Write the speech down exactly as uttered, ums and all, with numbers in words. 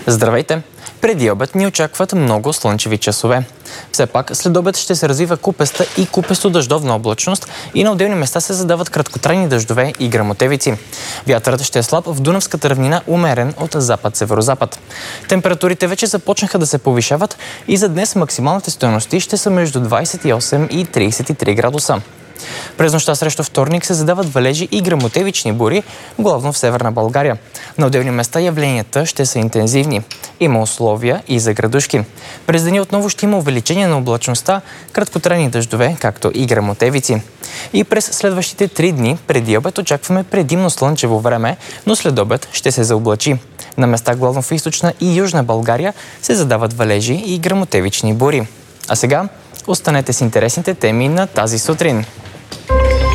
Здравейте! Преди обед ни очакват много слънчеви часове. Все пак след обед ще се развива купеста и купесто-дъждовна облачност и на отделни места се задават краткотрайни дъждове и гръмотевици. Вятърът ще е слаб, в Дунавската равнина умерен от запад-северозапад. Температурите вече започнаха да се повишават и за днес максималните стойности ще са между двадесет и осем и тридесет и три градуса. През нощта срещу вторник се задават валежи и гръмотевични бури, главно в Северна България. На отделни места явленията ще са интензивни. Има условия и за градушки. През деня отново ще има увеличение на облачността, краткотрайни дъждове, както и гръмотевици. И през следващите три дни преди обед очакваме предимно слънчево време, но след обед ще се заоблачи. На места главно в източна и южна България се задават валежи и гръмотевични бури. А сега останете с интересните теми на тази сутрин.